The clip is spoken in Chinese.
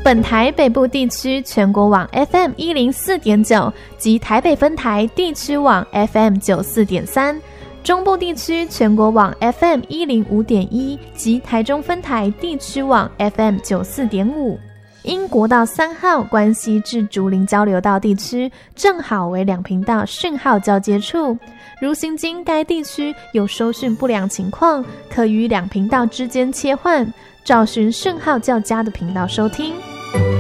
本台北部地区全国网 FM104.9 及台北分台地区网 FM94.3， 中部地区全国网 FM105.1 及台中分台地区网 FM94.5。因国道3号关西至竹林交流道地区正好为两频道讯号交接处，如行经该地区有收讯不良情况，可于两频道之间切换，找寻讯号较佳的频道收听。